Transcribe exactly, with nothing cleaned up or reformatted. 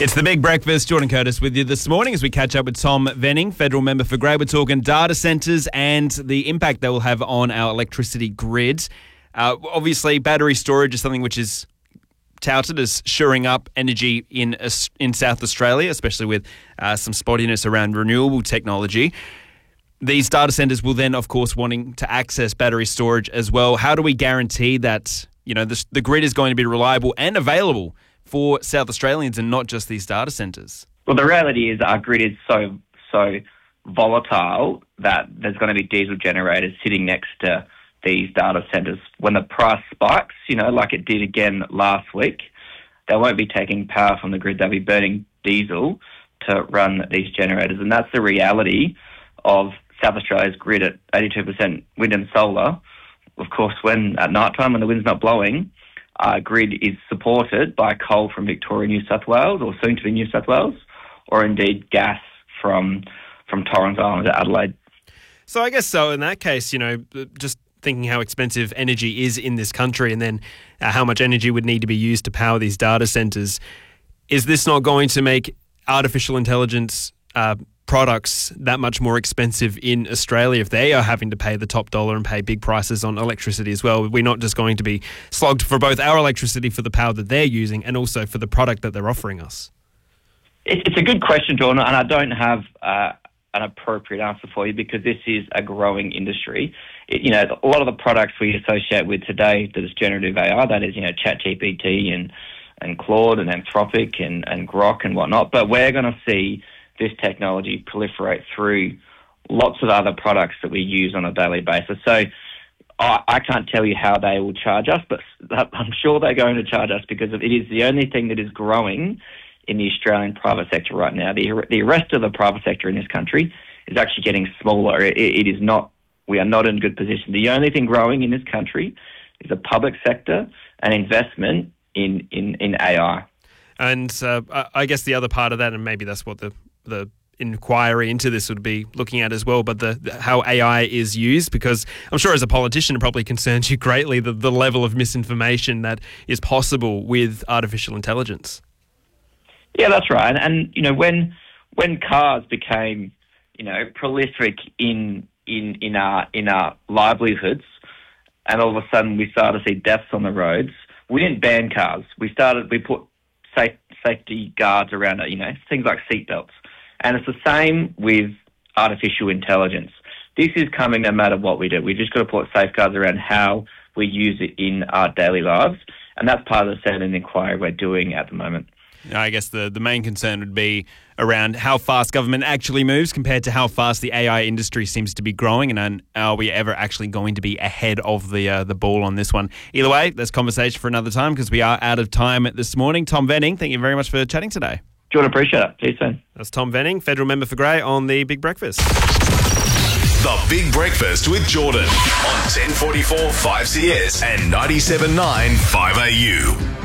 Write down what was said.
It's the Big Breakfast. Jordan Curtis with you this morning as we catch up with Tom Venning, federal member for Grey. We're talking data centres and the impact they will have on our electricity grid. Uh, obviously, battery storage is something which is touted as shoring up energy in in South Australia, especially with uh, some spottiness around renewable technology. These data centres will then, of course, wanting to access battery storage as well. How do we guarantee that, you know, the, the grid is going to be reliable and available for South Australians and not just these data centres? Well, the reality is our grid is so so volatile that there's going to be diesel generators sitting next to these data centres. When the price spikes, you know, like it did again last week, they won't be taking power from the grid. They'll be burning diesel to run these generators. And that's the reality of South Australia's grid at eighty-two percent wind and solar. Of course, when at night time, when the wind's not blowing, our grid is supported by coal from Victoria, New South Wales, or soon to be New South Wales, or indeed gas from from Torrens Island to Adelaide. So I guess so in that case, you know, just thinking how expensive energy is in this country and then uh, how much energy would need to be used to power these data centres, is this not going to make artificial intelligence uh, products that much more expensive in Australia if they are having to pay the top dollar and pay big prices on electricity as well? We're not just going to be slogged for both our electricity for the power that they're using and also for the product that they're offering us? It's a good question, Jordan, and I don't have uh, an appropriate answer for you because this is a growing industry. It, you know, a lot of the products we associate with today that is generative A I, that is, you know, ChatGPT and, and Claude and Anthropic and, and Grok and whatnot, but we're going to see this technology proliferate through lots of other products that we use on a daily basis. So I, I can't tell you how they will charge us, but I'm sure they're going to charge us because it is the only thing that is growing in the Australian private sector right now. The, the rest of the private sector in this country is actually getting smaller. It, it is not, we are not in a good position. The only thing growing in this country is the public sector and investment in, in, in A I. And uh, I guess the other part of that, and maybe that's what the the inquiry into this would be looking at as well, but the, the how A I is used, because I'm sure as a politician it probably concerns you greatly the, the level of misinformation that is possible with artificial intelligence. Yeah, that's right. And, and you know, when when cars became, you know, prolific in in in our in our livelihoods, and all of a sudden we started to see deaths on the roads, we didn't ban cars. We started we put safe, safety guards around it, you know, things like seatbelts. And it's the same with artificial intelligence. This is coming no matter what we do. We've just got to put safeguards around how we use it in our daily lives. And that's part of the Senate inquiry we're doing at the moment. I guess the, the main concern would be around how fast government actually moves compared to how fast the A I industry seems to be growing, and are we ever actually going to be ahead of the uh, the ball on this one? Either way, that's conversation for another time because we are out of time this morning. Tom Venning, thank you very much for chatting today. Jordan, appreciate it. See you soon. That's Tom Venning, federal member for Grey on the Big Breakfast. The Big Breakfast with Jordan on ten forty-four five C S and ninety-seven point nine five A U.